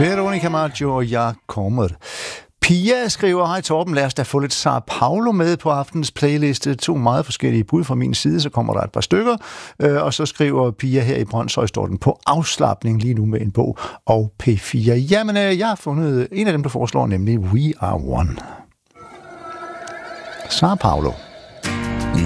Veronica Maggio og Jeg kommer. Pia skriver, hej Torben, lad os da få lidt Sao Paulo med på aftenens playliste. 2 meget forskellige bud fra min side, så kommer der et par stykker. Og så skriver Pia her i Brønshøj, står den på afslapning lige nu med en bog og P4. Jamen, jeg har fundet en af dem, der foreslår, nemlig We Are One. Sao Paulo.